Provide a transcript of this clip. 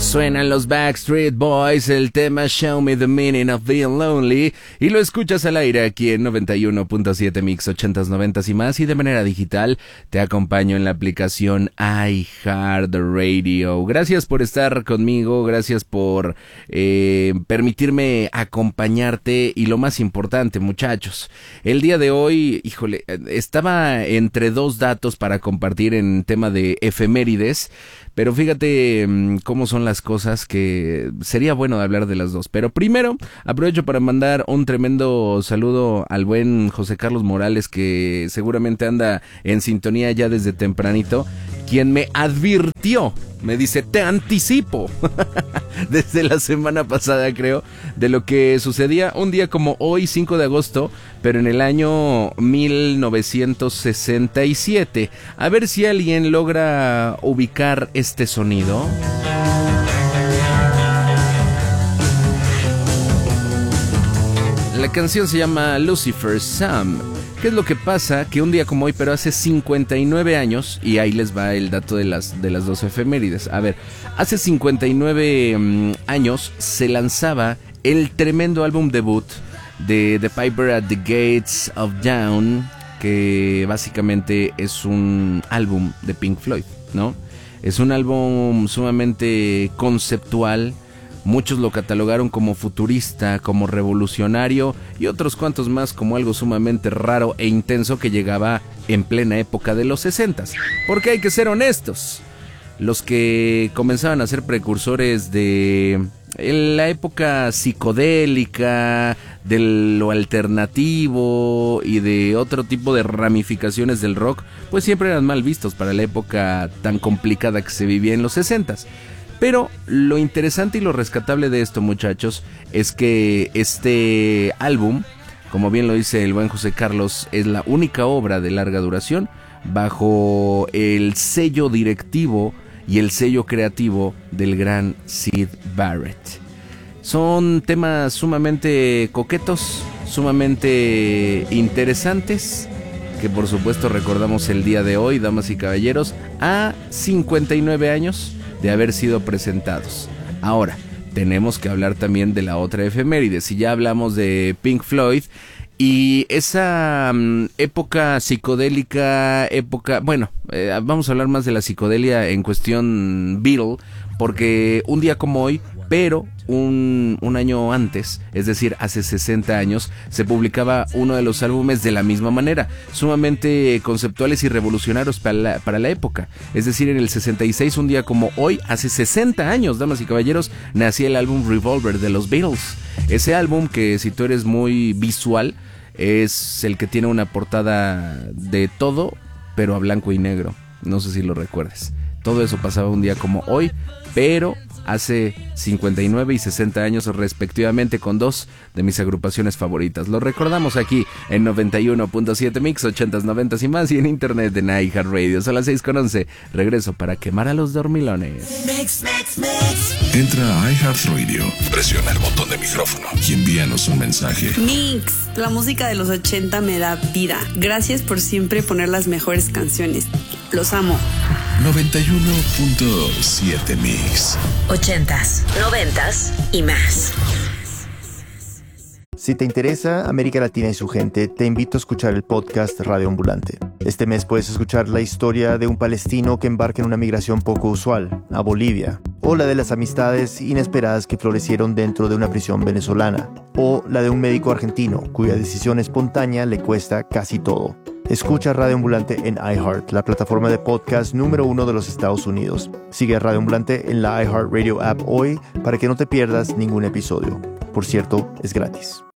Suenan los Backstreet Boys, el tema Show Me the Meaning of Being Lonely, y lo escuchas al aire aquí en 91.7 Mix 80s, 90s y más, y de manera digital te acompaño en la aplicación iHeartRadio. Gracias por estar conmigo, gracias por permitirme acompañarte, y lo más importante, muchachos, el día de hoy, híjole, estaba entre dos datos para compartir en tema de efemérides, pero fíjate cómo son las cosas, que sería bueno hablar de las dos. Pero primero aprovecho para mandar un tremendo saludo al buen José Carlos Morales, que seguramente anda en sintonía ya desde tempranito, quien me advirtió, me dice, te anticipo, desde la semana pasada creo, de lo que sucedía un día como hoy, 5 de agosto, pero en el año 1967. A ver si alguien logra ubicar este sonido. La canción se llama Lucifer's Sam. ¿Qué es lo que pasa? Que un día como hoy, pero hace 59 años, y ahí les va el dato de las dos efemérides. A ver, hace 59 años se lanzaba el tremendo álbum debut de The Piper at the Gates of Dawn, que básicamente es un álbum de Pink Floyd, ¿no? Es un álbum sumamente conceptual. Muchos lo catalogaron como futurista, como revolucionario, y otros cuantos más como algo sumamente raro e intenso que llegaba en plena época de los 60s. Porque hay que ser honestos, los que comenzaban a ser precursores de la época psicodélica, de lo alternativo y de otro tipo de ramificaciones del rock, pues siempre eran mal vistos para la época tan complicada que se vivía en los 60s. Pero lo interesante y lo rescatable de esto, muchachos, es que este álbum, como bien lo dice el buen José Carlos, es la única obra de larga duración bajo el sello directivo y el sello creativo del gran Syd Barrett. Son temas sumamente coquetos, sumamente interesantes, que por supuesto recordamos el día de hoy, damas y caballeros, a 59 años de haber sido presentados. Ahora, tenemos que hablar también de la otra efeméride. Si ya hablamos de Pink Floyd y esa época psicodélica, vamos a hablar más de la psicodelia en cuestión Beatle, porque un día como hoy, pero un año antes, es decir, hace 60 años, se publicaba uno de los álbumes de la misma manera, sumamente conceptuales y revolucionarios para la época. Es decir, en el 66, un día como hoy, hace 60 años, damas y caballeros, nacía el álbum Revolver de los Beatles. Ese álbum que, si tú eres muy visual, es el que tiene una portada de todo, pero a blanco y negro. No sé si lo recuerdes. Todo eso pasaba un día como hoy, pero hace 59 y 60 años respectivamente, con dos de mis agrupaciones favoritas. Lo recordamos aquí en 91.7 Mix 80s, 90s y más, y en internet en iHeartRadio. Son las 6:11. Regreso para quemar a los dormilones. Mix. Entra a iHeartRadio, presiona el botón de micrófono y envíanos un mensaje. Mix, la música de los 80 me da vida. Gracias por siempre poner las mejores canciones. Los amo. 91.7 Mix. 80s, 90s y más. Si te interesa América Latina y su gente, te invito a escuchar el podcast Radio Ambulante. Este mes puedes escuchar la historia de un palestino que embarca en una migración poco usual, a Bolivia, o la de las amistades inesperadas que florecieron dentro de una prisión venezolana, o la de un médico argentino cuya decisión espontánea le cuesta casi todo. Escucha Radio Ambulante en iHeart, la plataforma de podcast número 1 de los Estados Unidos. Sigue a Radio Ambulante en la iHeartRadio app hoy para que no te pierdas ningún episodio. Por cierto, es gratis.